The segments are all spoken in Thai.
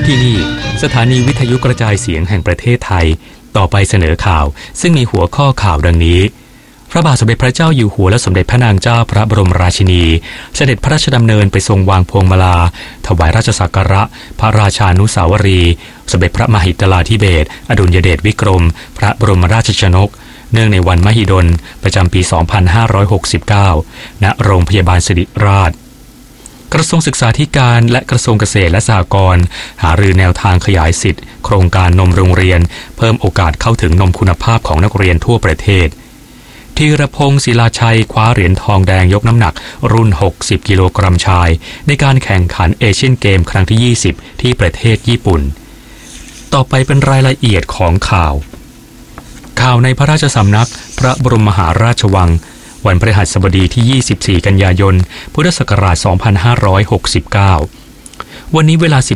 ที่นี่สถานีวิทยุกระจายเสียงแห่งประเทศไทยต่อไปเสนอข่าวซึ่งมีหัวข้อข่าวดังนี้พระบาทสมเด็จพระเจ้าอยู่หัวและสมเด็จพระนางเจ้าพระบรมราชินีเสด็จพระราชดำเนินไปทรงวางพวงมาลาถวายราชสักการะพระราชานุสาวรีย์สมเด็จพระมหิดลาธิเบศรอดุลยเดชวิกรมพระบรมราชชนกเนื่องในวันมหิดลประจำปี 2569 ณ โรงพยาบาลศิริราชกระทรวงศึกษาธิการและกระทรวงเกษตรและสหกรณ์หารือแนวทางขยายสิทธิโครงการนมโรงเรียนเพิ่มโอกาสเข้าถึงนมคุณภาพของนักเรียนทั่วประเทศธีรพงศ์ศิลาชัยคว้าเหรียญทองแดงยกน้ำหนักรุ่น60กิโลกรัมชายในการแข่งขันเอเชียนเกมครั้งที่20ที่ประเทศญี่ปุ่นต่อไปเป็นรายละเอียดของข่าวในพระราชสำนักพระบรมมหาราชวังวันพฤหัสบดีที่24กันยายนพุทธศักราช2569วันนี้เวลา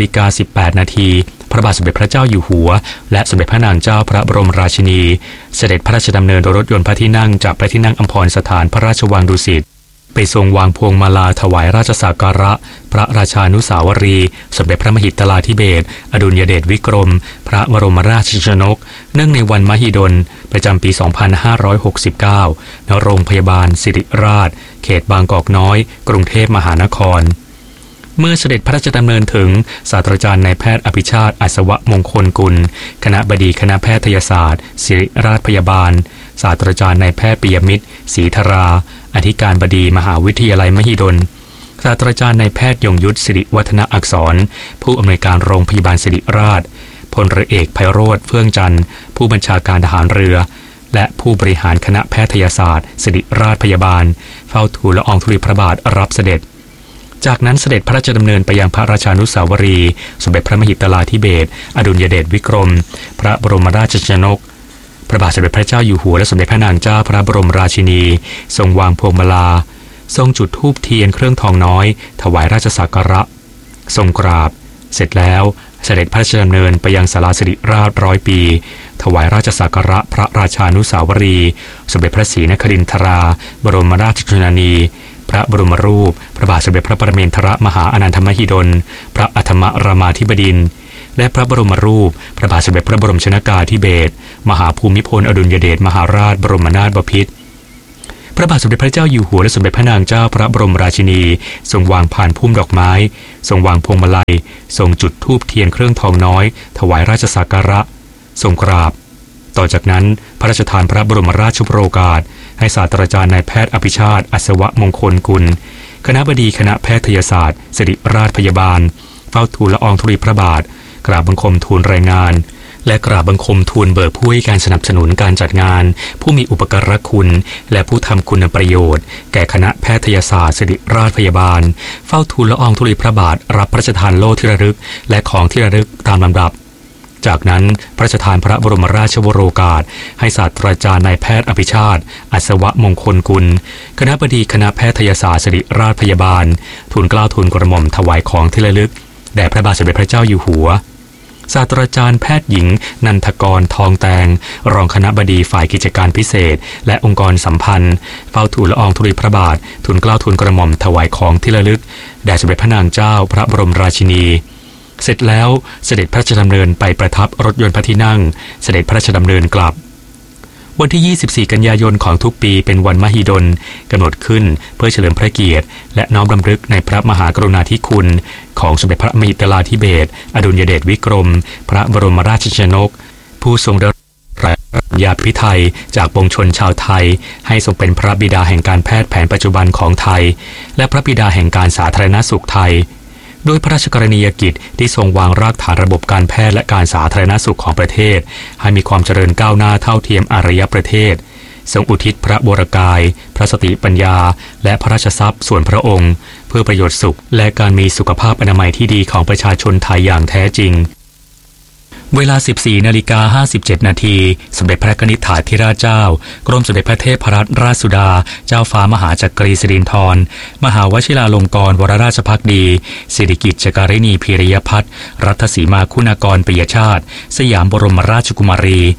17:18 น.พระบาทสมเด็จพระเจ้าอยู่หัวและสมเด็จพระนางเจ้าพระบรมราชินีเสด็จพระราชดำเนินโดยรถยนต์พระที่นั่งจากพระที่นั่งอัมพรสถานพระราชวังดุสิตไปทรงวางพวงมาลาถวายราชสักการะพระราชานุสาวรีย์สมเด็จพระมหิดลาธิเบศรอดุลยเดชวิกรมพระบรมราชชนกเนื่องในวันมหิดลประจำปี 2569 ณ โรงพยาบาลศิริราชเขตบางกอกน้อยกรุงเทพมหานครเมื่อเสด็จพระราชดำเนินถึงศาสตราจารย์นายแพทย์อภิชาติอัศวมงคลกุลคณบดีคณะแพทยศาสตร์ศิริราชพยาบาลศาสตราจารย์นายแพทย์ปิยมิตรศรีธราอธิการบดีมหาวิทยาลัยมหิดลศาสตราจารย์นายแพทย์ยงยุทธสิริวัฒนอักษรผู้อำนวยการโรงพยาบาลศิริราชพลเรือเอกไพโรจน์เฟื่องจันทร์ผู้บัญชาการทหารเรือและผู้บริหารคณะแพทยศาสตร์ศิริราชพยาบาลเฝ้าทูลละอองธุลีพระบาทรับเสด็จจากนั้นเสด็จพระราชดำเนินไปยังพระราชานุสาวรีย์สมเด็จพระมหิดลาธิเบศรอดุลยเดชวิกรมพระบรมราชชนกพระบาทสมเด็จพระเจ้าอยู่หัวและสมเด็จพระนางเจ้าพระบรมราชินีทรงวางพวงมาลาทรงจุดธูปเทียนเครื่องทองน้อยถวายราชสักการะทรงกราบเสร็จแล้วเสด็จพระราชดำเนินไปยังศาลาศิริราช100 ปีถวายราชสักการะพระราชานุสาวรีย์สมเด็จพระศรีนครินทราบรมราชชนนีพระบรมรูปพระบาทสมเด็จพระปรเมนทรมหาอนันทมหิดลพระอัฏฐมรามาธิบดินทร์และพระบรมรูปพระบาทสมเด็จพระบรมชนกาธิเบศรมหาภูมิพลอดุลยเดชมหาราชบรมนาถบพิตรพระบาทสมเด็จพระเจ้าอยู่หัวและสมเด็จพระนางเจ้าพระบรมราชินีทรงวางพานพุ่มดอกไม้ทรงวางพวงมาลัยทรงจุดธูปเทียนเครื่องทองน้อยถวายราชสักการะทรงกราบต่อจากนั้นพระราชทานพระบรมราชโองการให้ศาสตราจารย์นายแพทย์อภิชาติอัศวมงคลกุลคณบดีคณะแพทยศาสตร์ศิริราชพยาบาลเฝ้าทูลละอองธุลีพระบาทกราบบังคมทูลรายงานและกราบบังคมทูลเบิกผู้ให้การสนับสนุนการจัดงานผู้มีอุปการะคุณและผู้ทำคุณประโยชน์แก่คณะแพทยศาสตร์ศิริราชพยาบาลเฝ้าทูลละอองธุลีพระบาทรับพระราชทานโล่ที่ระลึกและของที่ระลึกตามลำดับจากนั้นพระราชทานพระบรมราชวโรกาสให้ศาสตราจารย์นายแพทย์อภิชาติอัศวมงคลกุลคณบดีคณะแพทยศาสตร์ศิริราชพยาบาลทูลเกล้าทูลกระหม่อมถวายของที่ระลึกแด่พระบาทสมเด็จพระเจ้าอยู่หัวศาสตราจารย์แพทย์หญิงนันทกรทองแตงรองคณบดีฝ่ายกิจการพิเศษและองค์กรสัมพันธ์เฝ้าทูลละอองธุลีพระบาททูลเกล้าทูลกระหม่อมถวายของที่ระลึกแด่สมเด็จพระนางเจ้าพระบรมราชินีเสร็จแล้วเสด็จพระราชดำเนินไปประทับรถยนต์พระที่นั่งเสด็จพระราชดำเนินกลับวันที่24กันยายนของทุกปีเป็นวันมหิดลกำหนดขึ้นเพื่อเฉลิมพระเกียรติและน้อมรำลึกในพระมหากรุณาธิคุณของสมเด็จพระมหิดลาธิเบศรอดุลยเดชวิกรมพระบรมราชชนกผู้ทรงได้รับปริญญาภิไธยจากปวงชนชาวไทยให้ทรงเป็นพระบิดาแห่งการแพทย์แผนปัจจุบันของไทยและพระบิดาแห่งการสาธารณสุขไทยโดยพระราชกรณียกิจที่ทรงวางรากฐานระบบการแพทย์และการสาธารณสุขของประเทศให้มีความเจริญก้าวหน้าเท่าเทียมอารยประเทศทรงอุทิศพระวรกายพระสติปัญญาและพระราชทรัพย์ส่วนพระองค์เพื่อประโยชน์สุขและการมีสุขภาพอนามัยที่ดีของประชาชนไทยอย่างแท้จริงเวลา 14:57 น.สมเด็จพระกนิษฐาธิราชเจ้ากรมสมเด็จพระเทพรัตนราชสุดาเจ้าฟ้ามหาจักรีสิรินธรมหาวชิราลงกรณ์วรราชภักดีสิริกิติ์จการิณีพีริยพัฒน์รัตสีมาคุณากรปิยชาติสยามบรมราชกุมารี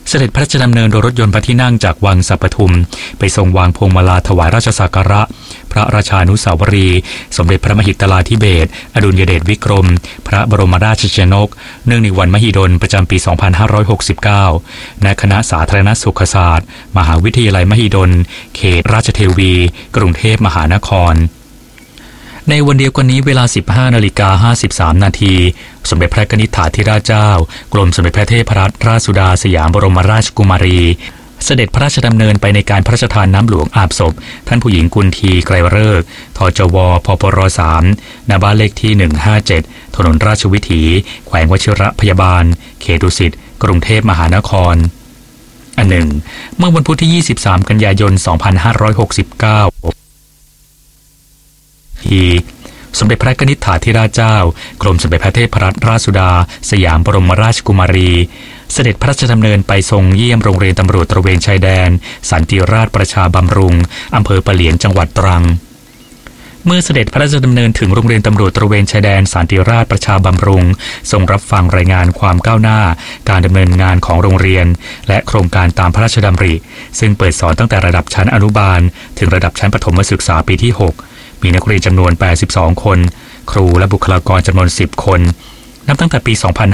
เสด็จพระราชดำเนินโดยรถยนต์พระที่นั่งจากวังสัปทุมไปทรงวางพวงมาลาถวายราชสักการะพระราชานุสาวรีย์สมเด็จพระมหิดลาธิเบศรอดุลยเดชวิกรมพระบรมราชชนกเนื่องในวันมหิดลประจำปี 2569 ณ คณะสาธารณสุขศาสตร์มหาวิทยาลัยมหิดลเขตราชเทวี กรุงเทพมหานครในวันเดียวกันนี้เวลา 15:53 นาทีสมเด็จพระนิธิถาธิราชเจ้ากรมสมเด็จพระเทพรัตนราชสุดาสยามบรมราชกุมารีเสด็จพระราชดำเนินไปในการพระราชทานน้ำหลวงอาบศพท่านผู้หญิงกุลทีไกรฤกษ์ทจวพปร3ณบ้านเลขที่157ถนนราชวิถีแขวงวชิรพยาบาลเขตดุสิตกรุงเทพมหานครอันหนึ่งเมื่อวันพุธที่23กันยายน2569สมเด็จพระนิธิถาธิราชเจ้ากรมสมเด็จพระเทพรัตนราชสุดาสยามบรมราชกุมารีเสด็จพระราชดำเนินไปทรงเยี่ยมโรงเรียนตำรวจตระเวนชายแดนสันติราษฎร์ประชาบำรุงอำเภอปะเหลียนจังหวัดตรังเมื่อเสด็จพระราชดำเนินถึงโรงเรียนตำรวจตระเวนชายแดนสันติราษฎร์ประชาบำรุงทรงรับฟังรายงานความก้าวหน้าการดำเนินงานของโรงเรียนและโครงการตามพระราชดำริซึ่งเปิดสอนตั้งแต่ระดับชั้นอนุบาลถึงระดับชั้นประถมศึกษาปีที่6มีนักเรียนจำนวน82คนครูและบุคลากรจำนวน10คนนับตั้งแต่ปี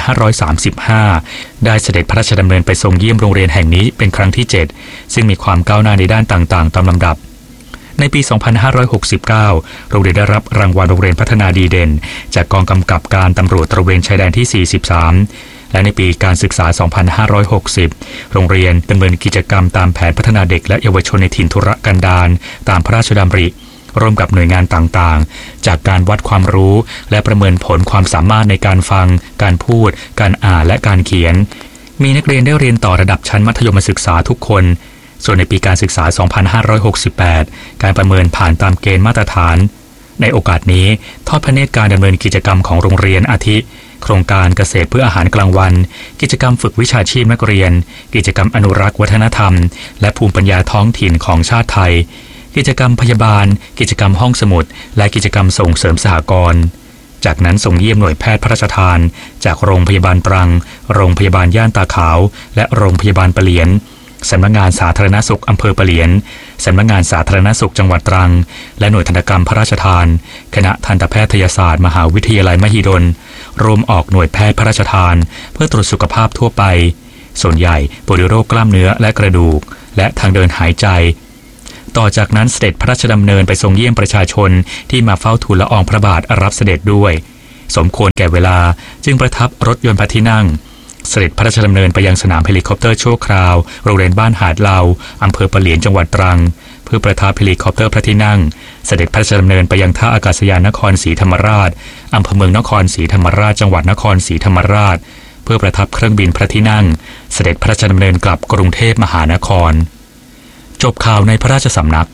2535 ได้เสด็จพระราชดำเนินไปทรงเยี่ยมโรงเรียนแห่งนี้เป็นครั้งที่7ซึ่งมีความก้าวหน้าในด้านต่างๆตามลำดับในปี 2569 โรงเรียนได้รับรางวัลโรงเรียนพัฒนาดีเด่นจากกองกำกับการตำรวจตระเวนชายแดนที่43และในปีการศึกษา 2560 โรงเรียนดำเนินกิจกรรมตามแผนพัฒนาเด็กและเยาวชนในถิ่นทุรกันดารตามพระราชดำริร่วมกับหน่วยงานต่างๆจากการวัดความรู้และประเมินผลความสามารถในการฟังการพูดการอ่านและการเขียนมีนักเรียนได้เรียนต่อระดับชั้นมัธยมศึกษาทุกคนส่วนในปีการศึกษา 2568 การประเมินผ่านตามเกณฑ์มาตรฐานในโอกาสนี้ทอดพระเนตรการดำเนินกิจกรรมของโรงเรียนอาทิโครงการเกษตรเพื่ออาหารกลางวันกิจกรรมฝึกวิชาชีพนักเรียนกิจกรรมอนุรักษ์วัฒนธรรมและภูมิปัญญาท้องถิ่นของชาติไทยกิจกรรมพยาบาลกิจกรรมห้องสมุดและกิจกรรมส่งเสริมสหกรณ์จากนั้นส่งเยี่ยมหน่วยแพทย์พระราชทานจากโรงพยาบาลตรังโรงพยาบาลย่านตาขาวและโรงพยาบาลปะเหลียนสำนักงานสาธารณสุขอำเภอปะเหลียนสำนักงานสาธารณสุขจังหวัดตรังและหน่วยทันตกรรมพระราชทานคณะทันตแพทยศาสตร์มหาวิทยาลัยมหิดลรวมออกหน่วยแพทย์พระราชทานเพื่อตรวจสุขภาพทั่วไปส่วนใหญ่ป่วยโรคกล้ามเนื้อและกระดูกและทางเดินหายใจต่อจากนั้นเสด็จพระราชดำเนินไปทรงเยี่ยมประชาชนที่มาเฝ้าทูลละอองพระบาทรับเสด็จด้วยสมควรแก่เวลาจึงประทับรถยนต์พระที่นั่งเสด็จพระราชดำเนินไปยังสนามเฮลิคอปเตอร์ชั่วคราวโรงเรียนบ้านหาดเหลาอำเภอปะเหลียนจังหวัดตรังเพื่อประทับเฮลิคอปเตอร์พระที่นั่งเสด็จพระราชดำเนินไปยังท่าอากาศยานนครศรีธรรมราชอำเภอเมืองนครศรีธรรมราชจังหวัดนครศรีธรรมราชเพื่อประทับเครื่องบินพระที่นั่งเสด็จพระราชดำเนินกลับกรุงเทพมหานครจบข่าวในพระราชสำนัก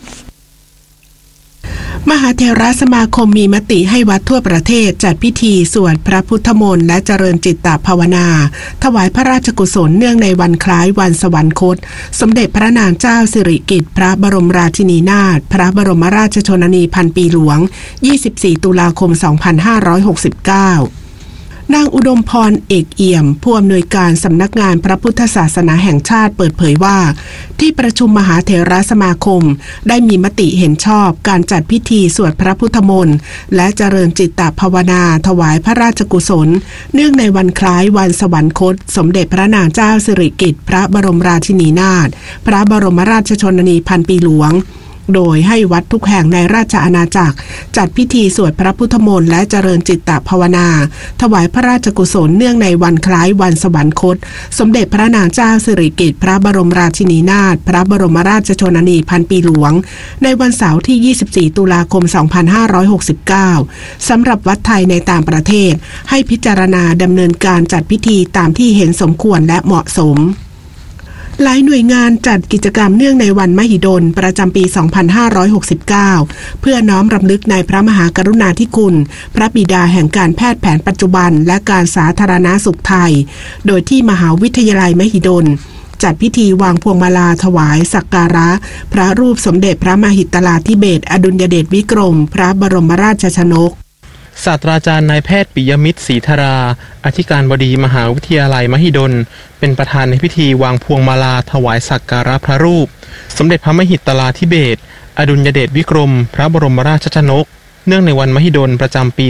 มหาเถรสมาคมมีมติให้วัดทั่วประเทศจัดพิธีสวดพระพุทธมนต์และเจริญจิตตภาวนาถวายพระราชกุศลเนื่องในวันคล้ายวันสวรรคตสมเด็จพระนางเจ้าสิริกิติ์พระบรมราชินีนาถพระบรมราชชนนีพันปีหลวง24 ตุลาคม 2569นางอุดมพรเอกเอี่ยมผู้อำนวยการสำนักงานพระพุทธศาสนาแห่งชาติเปิดเผยว่าที่ประชุมมหาเถรสมาคมได้มีมติเห็นชอบการจัดพิธีสวดพระพุทธมนต์และเจริญจิตตภาวนาถวายพระราชกุศลเนื่องในวันคล้ายวันสวรรคตสมเด็จพระนางเจ้าสิริกิติ์พระบรมราชินีนาถพระบรมราชชนนีพันปีหลวงโดยให้วัดทุกแห่งในราชอาณาจักรจัดพิธีสวดพระพุทธมนต์และเจริญจิตตภาวนาถวายพระราชกุศลเนื่องในวันคล้ายวันสวรรคตสมเด็จพระนางเจ้าสิริกิติ์พระบรมราชินีนาถพระบรมราชชนนีพันปีหลวงในวันเสาร์ที่24 ตุลาคม 2569สำหรับวัดไทยในต่างประเทศให้พิจารณาดำเนินการจัดพิธีตามที่เห็นสมควรและเหมาะสมหลายหน่วยงานจัดกิจกรรมเนื่องในวันมหิดลประจำปี 2569 เพื่อน้อมรำลึกในพระมหากรุณาธิคุณพระบิดาแห่งการแพทย์แผนปัจจุบันและการสาธารณสุขไทยโดยที่มหาวิทยาลัยมหิดลจัดพิธีวางพวงมาลาถวายสักการะพระรูปสมเด็จพระมหิดลาธิเบศรอดุลยเดชวิกรมพระบรมราชชนกศาสตราจารย์นายแพทย์ปิยมิตรศรีธาราอธิการบดีมหาวิทยาลัยมหิดลเป็นประธานในพิธีวางพวงมาลาถวายสักการะพระรูปสมเด็จพระมหิดลาธิเบศรอดุลยเดชวิกรมพระบรมราชชนกเนื่องในวันมหิดลประจำปี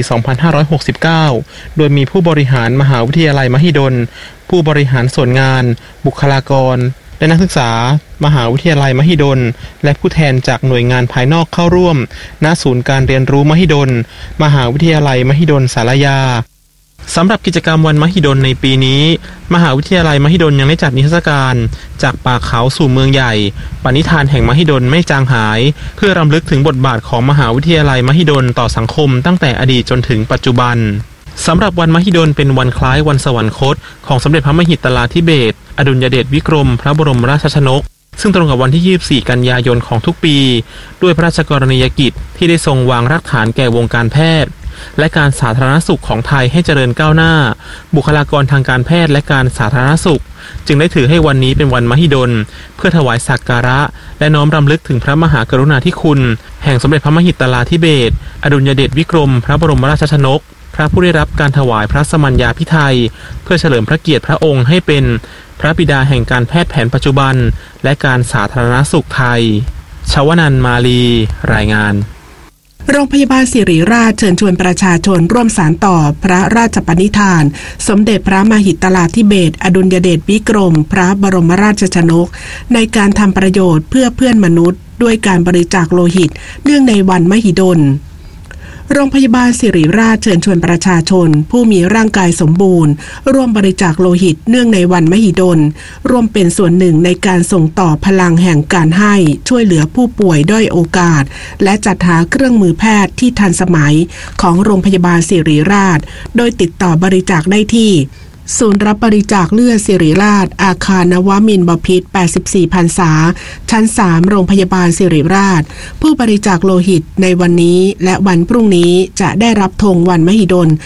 2569 โดยมีผู้บริหารมหาวิทยาลัยมหิดลผู้บริหารส่วนงานบุคลากรและนักศึกษามหาวิทยาลัยมหิดลและผู้แทนจากหน่วยงานภายนอกเข้าร่วมณศูนย์การเรียนรู้มหิดลมหาวิทยาลัยมหิดลศาลายาสำหรับกิจกรรมวันมหิดลในปีนี้มหาวิทยาลัยมหิดลยังได้จัดนิทรรศการจากป่าเขาสู่เมืองใหญ่ปณิธานแห่งมหิดลไม่จางหายเพื่อรำลึกถึงบทบาทของมหาวิทยาลัยมหิดลต่อสังคมตั้งแต่อดีตจนถึงปัจจุบันสำหรับวันมหิดลเป็นวันคล้ายวันสวรรคตของสมเด็จพระมหิดลาธิเบศรอดุลยเดชวิกรมพระบรมราชชนกซึ่งตรงกับวันที่ 24 กันยายนของทุกปีด้วยพระราชกรณียกิจที่ได้ทรงวางรากฐานแก่วงการแพทย์และการสาธารณสุขของไทยให้เจริญก้าวหน้าบุคลากรทางการแพทย์และการสาธารณสุขจึงได้ถือให้วันนี้เป็นวันมหิดลเพื่อถวายสักการะและน้อมรำลึกถึงพระมหากรุณาธิคุณแห่งสมเด็จพระมหิดลาธิเบศรอดุลยเดชวิกรมพระบรมราชชนกพระผู้ได้รับการถวายพระสมัญญาภิไธยเพื่อเฉลิมพระเกียรติพระองค์ให้เป็นพระบิดาแห่งการแพทย์แผนปัจจุบันและการสาธารณสุขไทยชวนันท์มาลีรายงานโรงพยาบาลศิริราชเชิญชวนประชาชนร่วมสานต่อพระราชปณิธานสมเด็จพระมหิดลาธิเบศรอดุลยเดชวิกรมพระบรมราชชนกในการทำประโยชน์เพื่อเพื่อนมนุษย์ด้วยการบริจาคโลหิตเนื่องในวันมหิดลโรงพยาบาลศิริราชเชิญชวนประชาชนผู้มีร่างกายสมบูรณ์ร่วมบริจาคโลหิตเนื่องในวันมหิดลร่วมเป็นส่วนหนึ่งในการส่งต่อพลังแห่งการให้ช่วยเหลือผู้ป่วยด้อยโอกาสและจัดหาเครื่องมือแพทย์ที่ทันสมัยของโรงพยาบาลศิริราชโดยติดต่อบริจาคได้ที่ศูนย์รับบริจาคเลือดศิริราชอาคารนวมินทร์บพิตร84พรรษาชั้น3โรงพยาบาลศิริราชผู้บริจาคโลหิตในวันนี้และวันพรุ่งนี้จะได้รับธงวันมหิดล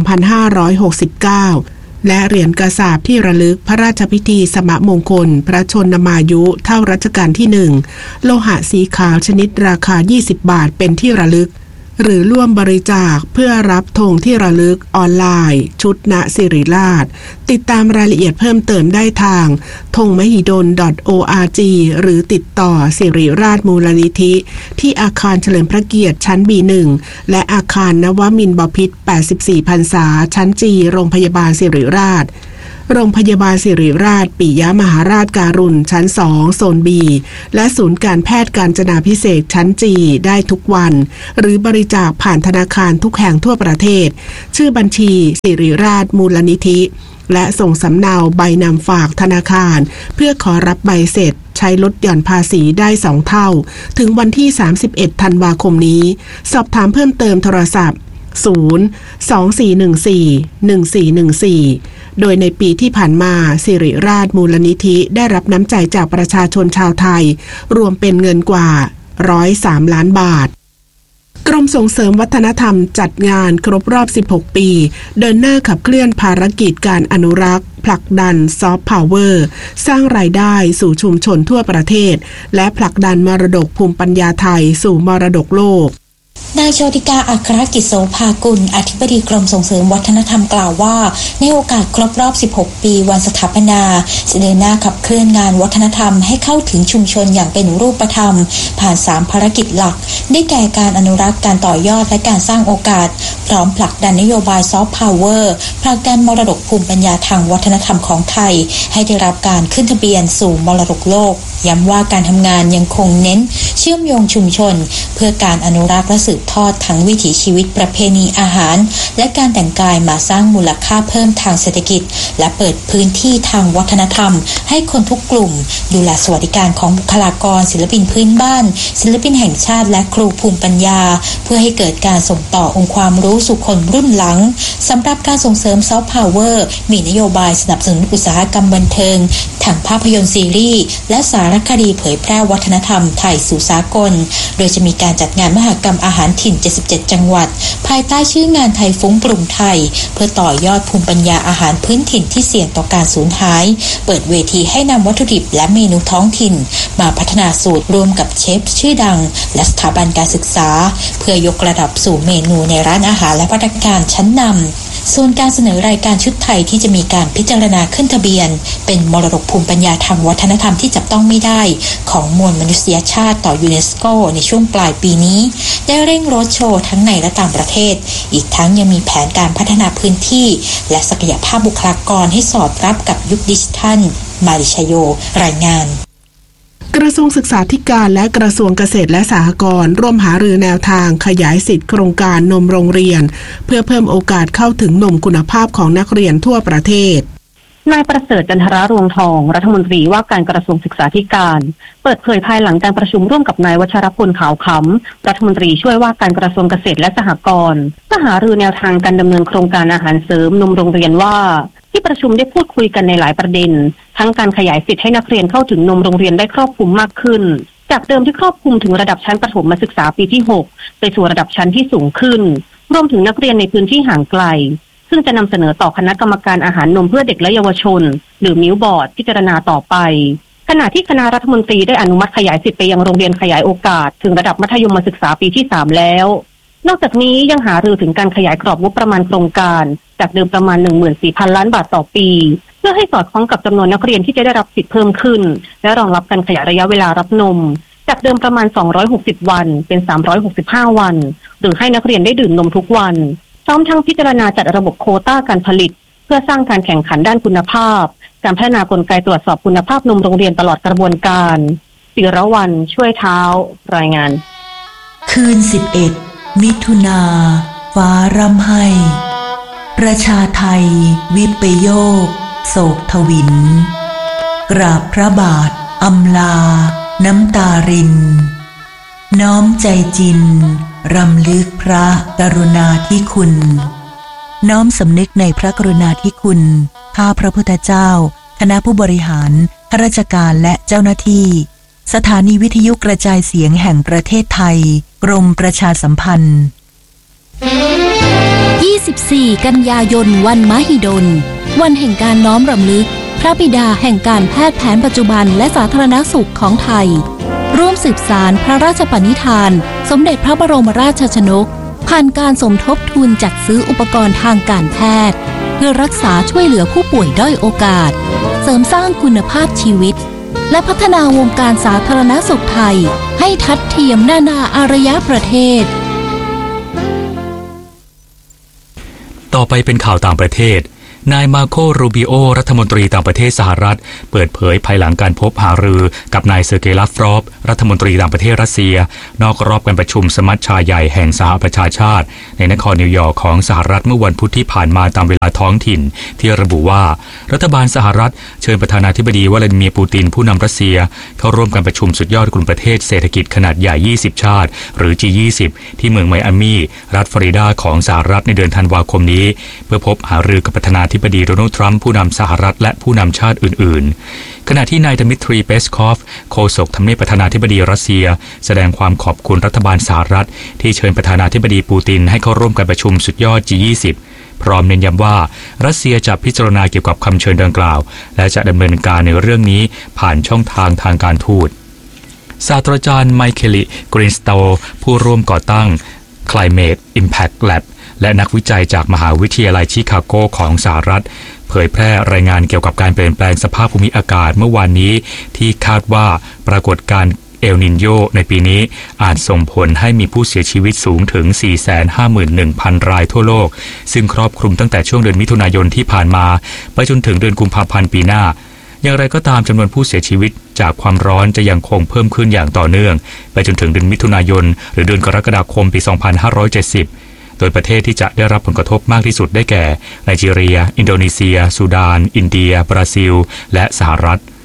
2569 และเหรียญกระสาบที่ระลึกพระราชพิธีสมมงคลพระชนมายุเท่ารัชกาลที่1โลหะสีขาวชนิดราคา20 บาทเป็นที่ระลึกหรือร่วมบริจาคเพื่อรับธงที่ระลึกออนไลน์ชุดณศิริราชติดตามรายละเอียดเพิ่มเติมได้ทางธงมหิดล .org หรือติดต่อศิริราชมูลนิธิที่อาคารเฉลิมพระเกียรติชั้น B1 และอาคารนวมินทร์บพิตร84พรรษาชั้น G โรงพยาบาลศิริราชโรงพยาบาลศิริราชปิยมหาราชการุณชั้น2โซน B และศูนย์การแพทย์กาญจนาภิเษกชั้น G ได้ทุกวันหรือบริจาคผ่านธนาคารทุกแห่งทั่วประเทศชื่อบัญชีศิริราชมูลนิธิและส่งสำเนาใบนำฝากธนาคารเพื่อขอรับใบเสร็จใช้ลดหย่อนภาษีได้2เท่าถึงวันที่31ธันวาคมนี้สอบถามเพิ่มเติมโทรศัพท์024141414โดยในปีที่ผ่านมาศิริราชมูลนิธิได้รับน้ำใจจากประชาชนชาวไทยรวมเป็นเงินกว่า103ล้านบาทกรมส่งเสริมวัฒนธรรมจัดงานครบรอบ16ปีเดินหน้าขับเคลื่อนภารกิจการอนุรักษ์ผลักดันซอฟต์พาวเวอร์สร้างรายได้สู่ชุมชนทั่วประเทศและผลักดันมรดกภูมิปัญญาไทยสู่มรดกโลกนายโชติกาอัครกิจโสภากุลอธิบดีกรมส่งเสริมวัฒนธรรมกล่าวว่าในโอกาสครบรอบ16ปีวันสถาปนาจะเดินหน้าขับเคลื่อนงานวัฒนธรรมให้เข้าถึงชุมชนอย่างเป็นรูปธรรมผ่าน3ภารกิจหลักได้แก่การอนุรักษ์การต่อยอดและการสร้างโอกาสพร้อมผลักดันนโยบายซอฟต์พาวเวอร์ผลักดันมรดกภูมิปัญญาทางวัฒนธรรมของไทยให้ได้รับการขึ้นทะเบียนสู่มรดกโลกย้ำว่าการทำงานยังคงเน้นเชื่อมโยงชุมชนเพื่อการอนุรักษ์และสืบทอดทั้งวิถีชีวิตประเพณีอาหารและการแต่งกายมาสร้างมูลค่าเพิ่มทางเศรษฐกิจและเปิดพื้นที่ทางวัฒนธรรมให้คนทุกกลุ่มดูแลสวัสดิการของบุคลากรศิลปินพื้นบ้านศิลปินแห่งชาติและครูภูมิปัญญาเพื่อให้เกิดการส่งต่อองค์ความรู้สู่คนรุ่นหลังสำหรับการส่งเสริมซอฟต์พาวเวอร์มีนโยบายสนับสนุนอุตสาหกรรมบันเทิงทั้งภาพยนตร์ซีรีส์และสารคดีเผยแพร่วัฒนธรรมไทยสู่สากลโดยจะมีการจัดงานมหกรรมอาหารถิ่น77จังหวัดภายใต้ชื่องานไทยฟุ้งปรุงไทยเพื่อต่อยอดภูมิปัญญาอาหารพื้นถิ่นที่เสี่ยงต่อการสูญหายเปิดเวทีให้นำวัตถุดิบและเมนูท้องถิ่นมาพัฒนาสูตรร่วมกับเชฟชื่อดังและสถาบันการศึกษาเพื่อยกระดับสู่เมนูในร้านอาหารและภัตตาคารชั้นนำส่วนการเสนอรายการชุดไทยที่จะมีการพิจารณาขึ้นทะเบียนเป็นมรดกภูมิปัญญาทางวัฒนธรรมที่จับต้องไม่ได้ของมวลมนุษยชาติต่อยูเนสโกในช่วงปลายปีนี้ได้เร่งโรดโชว์ทั้งในและต่างประเทศอีกทั้งยังมีแผนการพัฒนาพื้นที่และศักยภาพบุคลากรให้สอดรับกับยุคดิจิทัลมาริชโยรายงานกระทรวงศึกษาธิการและกระทรวงเกษตรและสหกรณ์ร่วมหารือแนวทางขยายสิทธิโครงการนมโรงเรียนเพื่อเพิ่มโอกาสเข้าถึงนมคุณภาพของนักเรียนทั่วประเทศนายประเสริฐจันทรารวงทองรัฐมนตรีว่าการกระทรวงศึกษาธิการเปิดเผยภายหลังการประชุมร่วมกับนายวชรพลขาวขำรัฐมนตรีช่วยว่าการกระทรวงเกษตรและสหกรณ์หารือแนวทางการดำเนินโครงการอาหารเสริมนมโรงเรียนว่าที่ประชุมได้พูดคุยกันในหลายประเด็นทั้งการขยายสิทธิ์ให้นักเรียนเข้าถึงนมโรงเรียนได้ครอบคลุมมากขึ้นจากเดิมที่ครอบคลุมถึงระดับชั้นประถมศึกษาปีที่6ไปสู่ระดับชั้นที่สูงขึ้นรวมถึงนักเรียนในพื้นที่ห่างไกลซึ่งจะนำเสนอต่อคณะกรรมการอาหารนมเพื่อเด็กและเยาวชนหรือมิลบอร์ดพิจารณาต่อไปขณะที่คณะรัฐมนตรีได้อนุมัติขยายสิทธิ์ไปยังโรงเรียนขยายโอกาสถึงระดับมัธยมศึกษาปีที่3แล้วนอกจากนี้ยังหารือถึงการขยายกรอบงบประมาณโครงการจากเดิมประมาณ 14,000 ล้านบาทต่อปีเพื่อให้สอดคล้องกับจำนวนนักเรียนที่จะได้รับสิทธิ์เพิ่มขึ้นและรองรับการขยายระยะเวลารับนมจากเดิมประมาณ260วันเป็น365วันหรือให้นักเรียนได้ดื่มนมทุกวันพร้อมทั้งพิจารณาจัดระบบโควต้าการผลิตเพื่อสร้างการแข่งขันด้านคุณภาพการพัฒนากลไกตรวจสอบคุณภาพนมโรงเรียนตลอดกระบวนการศิรวรรณช่วยเท้ารายงานคืน11มิถุนาฟ้าร่ำไห้ประชาไทยวิปโยคโศกทวินกราบพระบาทอำลาน้ำตารินน้อมใจจินรำลึกพระกรุณาธิคุณน้อมสำนึกในพระกรุณาธิคุณข้าพระพุทธเจ้าคณะผู้บริหารข้าราชการและเจ้าหน้าที่สถานีวิทยุกระจายเสียงแห่งประเทศไทยกรมประชาสัมพันธ์ 24 กันยายนวันมหิดลวันแห่งการน้อมรำลึกพระบิดาแห่งการแพทย์แผนปัจจุบันและสาธารณสุขของไทยร่วมสืบสานพระราชปณิธานสมเด็จพระบรมราชชนกผ่านการสมทบทุนจัดซื้ออุปกรณ์ทางการแพทย์เพื่อรักษาช่วยเหลือผู้ป่วยด้อยโอกาสเสริมสร้างคุณภาพชีวิตและพัฒนาวงการสาธารณสุขไทยให้ทัดเทียมนานาอารยประเทศต่อไปเป็นข่าวต่างประเทศนายมาโครูบิโอรัฐมนตรีต่างประเทศสหรัฐเปิดเผยภายหลังการพบหารือกับนายเซอร์เกย์ ลาฟรอฟรัฐมนตรีต่างประเทศรัสเซียนอกรอบการประชุมสมัชชาใหญ่แห่งสหประชาชาติในนครนิวยอร์กของสหรัฐเมื่อวันพุธที่ผ่านมาตามเวลาท้องถิ่นที่ระบุว่ารัฐบาลสหรัฐเชิญประธานาธิบดีวลาดิเมียร์ปูตินผู้นำรัสเซียเข้าร่วมการประชุมสุดยอดกลุ่มประเทศเศรษฐกิจขนาดใหญ่20ชาติหรือ G20 ที่เมืองไมอามี่รัฐฟลอริดาของสหรัฐในเดือนธันวาคมนี้เพื่อพบหารือกับประธานาธิบดีโดนัลด์ทรัมป์ผู้นำสหรัฐและผู้นำชาติอื่นๆขณะที่นายดมิทรี เปสคอฟโฆษกทำเนียบประธานาธิบดีรัสเซียแสดงความขอบคุณรัฐบาลสหรัฐที่เชิญประธานาธิบดีปูตินให้เข้าร่วมการประชุมสุดยอด G20 พร้อมเน้นย้ำว่ารัสเซียจะพิจารณาเกี่ยวกับคำเชิญดังกล่าวและจะดำเนินการในเรื่องนี้ผ่านช่องทางทางการทูตศาสตราจารย์ไมเคิล กรีนสโตผู้ร่วมก่อตั้ง Climate Impact Lab และนักวิจัยจากมหาวิทยาลัยชิคาโกของสหรัฐเผยแพร่รายงานเกี่ยวกับการเปลี่ยนแปลงสภาพภูมิอากาศเมื่อวานนี้ที่คาดว่าปรากฏการณ์เอลนินโญในปีนี้อาจส่งผลให้มีผู้เสียชีวิตสูงถึง 451,000 รายทั่วโลกซึ่งครอบคลุมตั้งแต่ช่วงเดือนมิถุนายนที่ผ่านมาไปจนถึงเดือนกุมภาพันธ์ปีหน้าอย่างไรก็ตามจำนวนผู้เสียชีวิตจากความร้อนจะยังคงเพิ่มขึ้นอย่างต่อเนื่องไปจนถึงเดือนมิถุนายนหรือเดือนกรกฎาคมปี 2570โดยประเทศที่จะได้รับผลกระทบมากที่สุดได้แก่ไนจีเรียอินโดนีเซียซูดานอินเดียบราซิลและสหรัฐ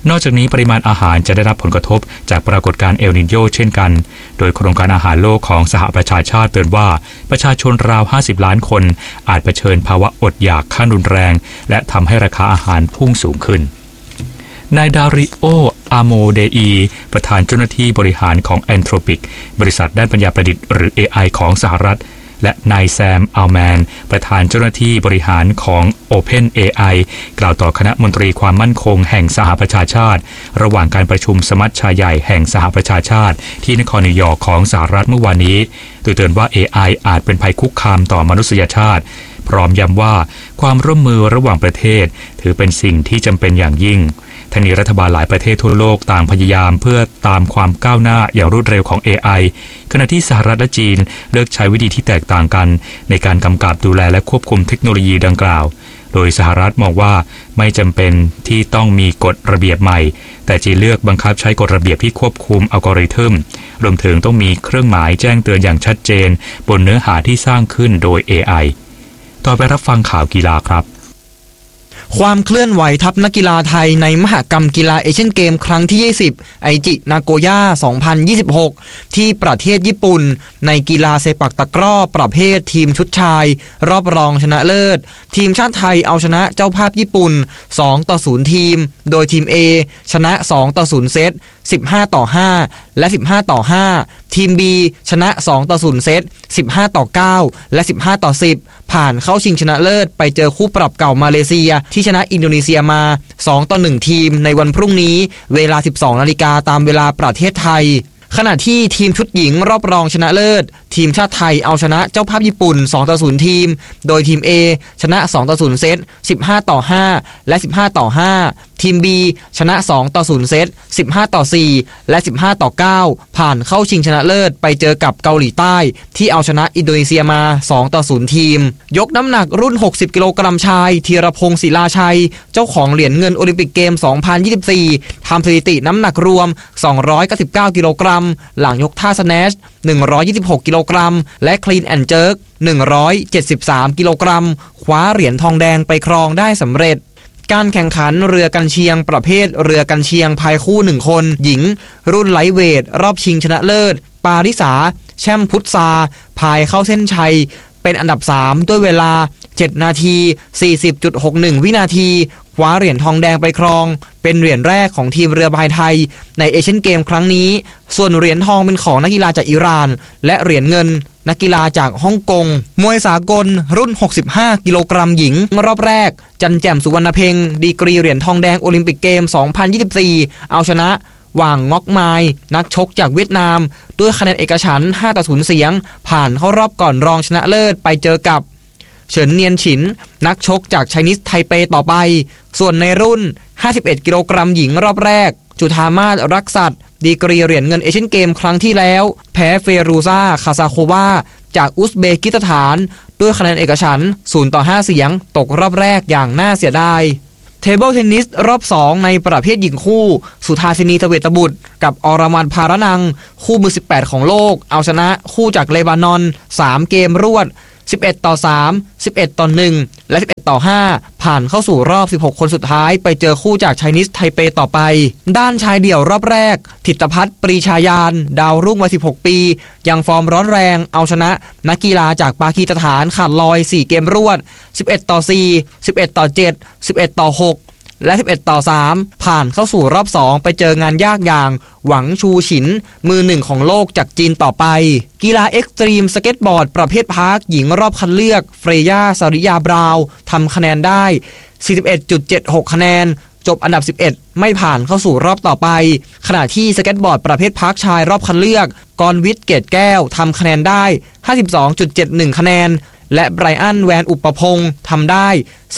นอกจากนี้ปริมาณอาหารจะได้รับผลกระทบจากปรากฏการณ์เอลนิโญเช่นกันโดยโครงการอาหารโลกของสหประชาชาติเตือนว่าประชาชนราว50ล้านคนอาจเผชิญภาวะอดอยากขั้นรุนแรงและทำให้ราคาอาหารพุ่งสูงขึ้นนายดาริโอ อาโมเดอีประธานเจ้าหน้าที่บริหารของ Anthropic บริษัทด้านปัญญาประดิษฐ์หรือ AI ของสหรัฐและนายแซม อัลแมนประธานเจ้าหน้าที่บริหารของ OpenAI กล่าวต่อคณะมนตรีความมั่นคงแห่งสหประชาชาติระหว่างการประชุมสมัชชาใหญ่แห่งสหประชาชาติที่นครนิวยอร์กของสหรัฐเมื่อวานนี้โดยเตือนว่า AI อาจเป็นภัยคุกคามต่อมนุษยชาติพร้อมย้ำว่าความร่วมมือระหว่างประเทศถือเป็นสิ่งที่จำเป็นอย่างยิ่งทั้งนี้รัฐบาลหลายประเทศทั่วโลกต่างพยายามเพื่อตามความก้าวหน้าอย่างรวดเร็วของ AI ขณะที่สหรัฐและจีนเลือกใช้วิธีที่แตกต่างกันในการกำกับดูแลและควบคุมเทคโนโลยีดังกล่าวโดยสหรัฐมองว่าไม่จำเป็นที่ต้องมีกฎระเบียบใหม่แต่จีนเลือกบังคับใช้กฎระเบียบที่ควบคุมอัลกอริทึมรวมถึงต้องมีเครื่องหมายแจ้งเตือนอย่างชัดเจนบนเนื้อหาที่สร้างขึ้นโดย AI ต่อไปรับฟังข่าวกีฬาครับความเคลื่อนไหวทัพนักกีฬาไทยในมหกรรมกีฬาเอเชียนเกมครั้งที่20ไอจินาโกย่า2026ที่ประเทศญี่ปุ่นในกีฬาเซปักตะกร้อประเภททีมชุดชายรอบรองชนะเลิศทีมชาติไทยเอาชนะเจ้าภาพญี่ปุ่น2-0ทีมโดยทีม A ชนะ2-0เซต15-5และ15-5ทีม B ชนะ2-0เซต15-9และ15-10ผ่านเข้าชิงชนะเลิศไปเจอคู่ปรับเก่ามาเลเซียที่ชนะอินโดนีเซียมา2-1ทีมในวันพรุ่งนี้เวลา 12:00 น.ตามเวลาประเทศไทยขณะที่ทีมชุดหญิงรอบรองชนะเลิศทีมชาติไทยเอาชนะเจ้าภาพญี่ปุ่น2-0ทีมโดยทีม A ชนะ2-0เซต15-5และ15-5ทีม B ชนะ2-0เซต15-4และ15-9ผ่านเข้าชิงชนะเลิศไปเจอกับเกาหลีใต้ที่เอาชนะอินโดนีเซียมา2-0ทีมยกน้ำหนักรุ่น60กิโลกรัมชายธีรพงศ์ศิลาชัยเจ้าของเหรียญเงินโอลิมปิกเกม2024ทำสถิติน้ำหนักรวม299กิโลกรัมหลังยกท่าสแนช126กิโลกรัมและคลีนแอนด์เจิร์ก173กิโลกรัมคว้าเหรียญทองแดงไปครองได้สำเร็จการแข่งขันเรือกันเชียงประเภทเรือกันเชียงพายคู่1คนหญิงรุ่นไลท์เวทรอบชิงชนะเลิศปาริสาแช่มพุทธาพายเข้าเส้นชัยเป็นอันดับ3ด้วยเวลา7นาที 40.61 วินาทีคว้าเหรียญทองแดงไปครองเป็นเหรียญแรกของทีมเรือพายไทยในเอเชียนเกมครั้งนี้ส่วนเหรียญทองเป็นของนักกีฬาจากอิหร่านและเหรียญเงินนักกีฬาจากฮ่องกงมวยสากลรุ่น65กิโลกรัมหญิงรอบแรกจันแจ่มสุวรรณเพ็งดีกรีเหรียญทองแดงโอลิมปิกเกม2024เอาชนะหว่างงอกไมนักชกจากเวียดนามด้วยคะแนนเอกฉันท์5-0เสียงผ่านเข้ารอบก่อนรองชนะเลิศไปเจอกับเฉินเนียนฉินนักชกจากไชนีสไทเปต่อไปส่วนในรุ่น51กิโลกรัมหญิงรอบแรกจุธามาศรักษัตริย์ดีกรีเหรียญเงินเอเชียนเกมครั้งที่แล้วแพ้เฟรูซาคาซาโควาจากอุซเบกิสถานด้วยคะแนนเอกฉันท์0-5เสียงตกรอบแรกอย่างน่าเสียดายเทเบิลเทนนิสรอบ2ในประเภทหญิงคู่สุธาสินีทเวตบุตรกับอรมันพารนังคู่มือ18ของโลกเอาชนะคู่จากเลบานอน3เกมรวด11-3 11-1และ11-5ผ่านเข้าสู่รอบ16คนสุดท้ายไปเจอคู่จากไชนีสไทเปต่อไปด้านชายเดี่ยวรอบแรกถิตภัทรปรีชายานดาวรุ่งวัย16ปียังฟอร์มร้อนแรงเอาชนะนักกีฬาจากปากีสถานขาดลอย4เกมรวด11-4 11-7 11-6และ11-3ผ่านเข้าสู่รอบ2ไปเจองานยากอย่างหวังชูฉินมือ1ของโลกจากจีนต่อไปกีฬาเอ็กซ์ตรีมสเก็ตบอร์ดประเภทพาร์คหญิงรอบคัดเลือกเฟรย่าสาริยาบราวทำคะแนนได้ 41.76 คะแนนจบอันดับ11ไม่ผ่านเข้าสู่รอบต่อไปขณะที่สเก็ตบอร์ดประเภทพาร์คชายรอบคัดเลือกกรวิทย์เกตแก้วทำคะแนนได้ 52.71 คะแนนและไบรอันแวนอุปพงศ์ทำได้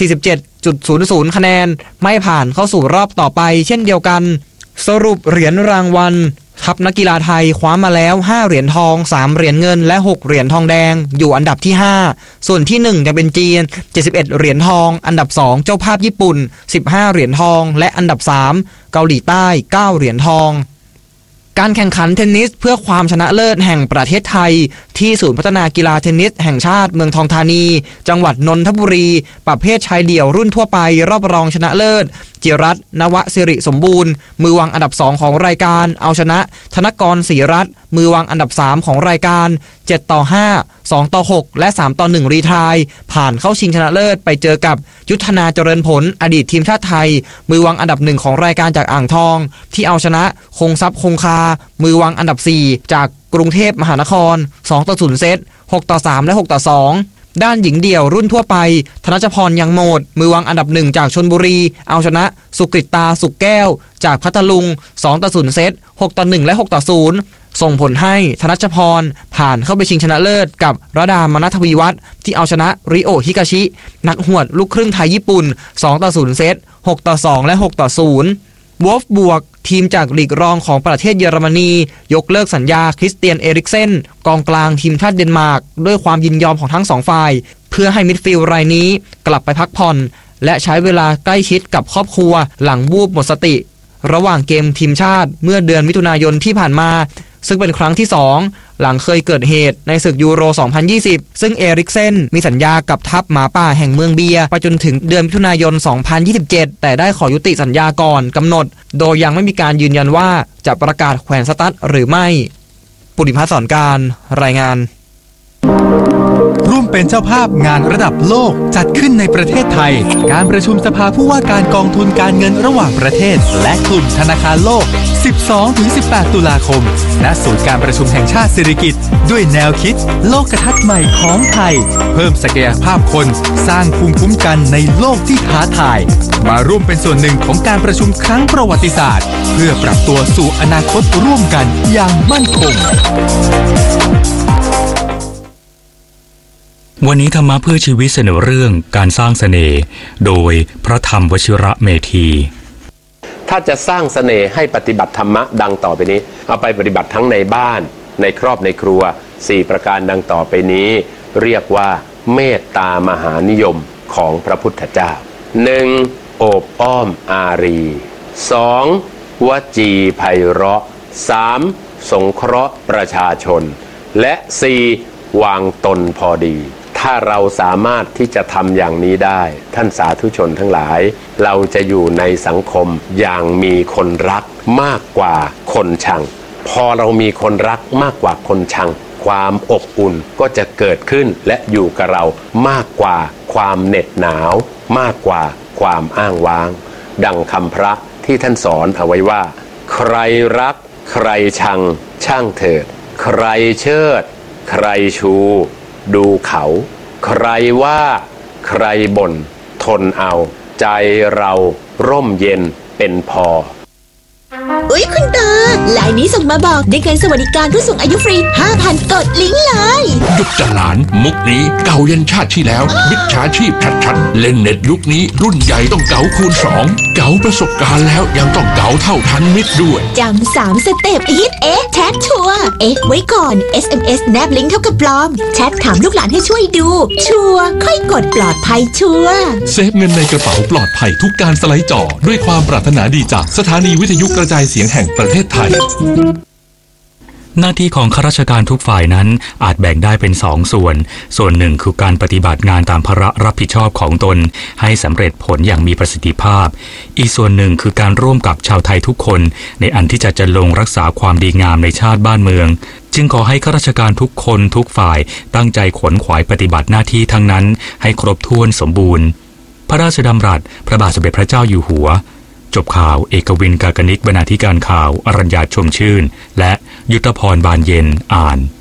47.00 คะแนนไม่ผ่านเข้าสู่รอบต่อไปเช่นเดียวกันสรุปเหรียญรางวัลทัพนักกีฬาไทยคว้ามาแล้ว5เหรียญทอง3เหรียญเงินและ6เหรียญทองแดงอยู่อันดับที่5ส่วนที่1จะเป็นจีน71เหรียญทองอันดับ2เจ้าภาพญี่ปุ่น15เหรียญทองและอันดับ3เกาหลีใต้9เหรียญทองการแข่งขันเทนนิสเพื่อความชนะเลิศแห่งประเทศไทยที่ศูนย์พัฒนากีฬาเทนนิสแห่งชาติเมืองทองธานีจังหวัดนนทบุรีประเภทชายเดี่ยวรุ่นทั่วไปรอบรองชนะเลิศจิรัตน์นวสิริสมบูรณ์มือวางอันดับ2ของรายการเอาชนะธนกรศรีรัตน์มือวางอันดับ3ของรายการ7-5 2-6 และ3-1รีไทร์ผ่านเข้าชิงชนะเลิศไปเจอกับยุทธนาเจริญผลอดีตทีมชาติไทยมือวางอันดับ1ของรายการจากอ่างทองที่เอาชนะคงทรัพย์คงคามือวางอันดับ4จากกรุงเทพมหานคร2-0เซต6-3และ6-2ด้านหญิงเดี่ยวรุ่นทั่วไปธนชพรยังโมดมือวางอันดับ1จากชลบุรีเอาชนะสุกฤตาสุกแก้วจากพัทลุง2-0เซต6-1และ6-0ส่งผลให้ธนชพรผ่านเข้าไปชิงชนะเลิศกับระดามนัทวีวัฒน์ที่เอาชนะริโอฮิกาชินักหวดลูกครึ่งไทยญี่ปุ่น2-0เซต6-2และ6-0วอล์ฟบวกทีมจากลีกรองของประเทศเยอรมนียกเลิกสัญญาคริสเตียนเอริกเซนกองกลางทีมชาติเดนมาร์กด้วยความยินยอมของทั้งสองฝ่ายเพื่อให้มิดฟิลด์รายนี้กลับไปพักผ่อนและใช้เวลาใกล้ชิดกับครอบครัวหลังวูบหมดสติระหว่างเกมทีมชาติเมื่อเดือนมิถุนายนที่ผ่านมาซึ่งเป็นครั้งที่2หลังเคยเกิดเหตุในศึกยูโร 2020 ซึ่งเอริกเซนมีสัญญากับทัพหมาป่าแห่งเมืองเบียไปจนถึงเดือนมิถุนายน 2027 แต่ได้ขอยุติสัญญาก่อนกำหนดโดยยังไม่มีการยืนยันว่าจะประกาศแขวนสตั๊ดหรือไม่ปุริพัฒน์สอนการรายงานร่วมเป็นเจ้าภาพงานระดับโลกจัดขึ้นในประเทศไทยการประชุมสภาผู้ว่าการกองทุนการเงินระหว่างประเทศและกลุ่มธนาคารโลก 12-18 ตุลาคมณศูนย์การประชุมแห่งชาติสิริกิติ์ด้วยแนวคิดโลกทัศน์ใหม่ของไทยเพิ่มศักยภาพคนสร้างภูมิคุ้มกันในโลกที่ท้าทายมาร่วมเป็นส่วนหนึ่งของการประชุมครั้งประวัติศาสตร์เพื่อปรับตัวสู่อนาคตร่วมกันอย่างมั่นคงวันนี้ธรรมะเพื่อชีวิตเสนอเรื่องการสร้างเสน่ห์โดยพระธรรมวชิระเมธีถ้าจะสร้างเสน่ห์ให้ปฏิบัติธรรมะดังต่อไปนี้เอาไปปฏิบัติทั้งในบ้านในครอบในครัว4ประการดังต่อไปนี้เรียกว่าเมตตามหานิยมของพระพุทธเจ้า 1. โอบอ้อมอารี 2. วจีไพเราะ 3. สงเคราะห์ประชาชนและ 4. วางตนพอดีถ้าเราสามารถที่จะทำอย่างนี้ได้ท่านสาธุชนทั้งหลายเราจะอยู่ในสังคมอย่างมีคนรักมากกว่าคนชังพอเรามีคนรักมากกว่าคนชังความอบอุ่นก็จะเกิดขึ้นและอยู่กับเรามากกว่าความเหน็ดหนาวมากกว่าความอ้างว้างดังคำพระที่ท่านสอนเอาไว้ว่าใครรักใครชังช่างเถิดใครเชิดใครชูดูเขาใครว่าใครบ่นทนเอาใจเราร่มเย็นเป็นพออุ๊ยคุณตาลายนี้ส่งมาบอกได้เงินสวัสดิการผู้สูงอายุฟรี 5,000 กดลิงก์เลยหยุดจะหลานมุกนี้เก่ายันชาติที่แล้วมิจฉาชีพชัดๆเล่นเน็ตยุคนี้รุ่นใหญ่ต้องเก๋าคูณ2เก๋าประสบการณ์แล้วยังต้องเก๋าเท่าทันมิตรด้วยจำ3สเต็ปฮิตแชทชัวร์ไว้ก่อน SMS แนบลิงก์เท่ากับปลอมแชทถามลูกหลานให้ช่วยดูชัวร์ค่อยกดปลอดภัยชัวร์เซฟเงินในกระเป๋าปลอดภัยทุกการสไลด์จอด้วยความปรารถนาดีจากสถานีวิทยุกระจายเสียงแห่งประเทศไทยหน้าที่ของข้าราชการทุกฝ่ายนั้นอาจแบ่งได้เป็น2ส่วนหนึ่งคือการปฏิบัติงานตามภาระรับผิดชอบของตนให้สำเร็จผลอย่างมีประสิทธิภาพอีกส่วนหนึ่งคือการร่วมกับชาวไทยทุกคนในอันที่จะลงรักษาความดีงามในชาติบ้านเมืองจึงขอให้ข้าราชการทุกคนทุกฝ่ายตั้งใจขวนขวายปฏิบัติหน้าที่ทั้งนั้นให้ครบถ้วนสมบูรณ์พระราชดำรัสพระบาทสมเด็จพระเจ้าอยู่หัวจบข่าวเอกวินกากนิกบรรณาธิการข่าวอรัญญาชมชื่นและยุทธพรบานเย็นอ่าน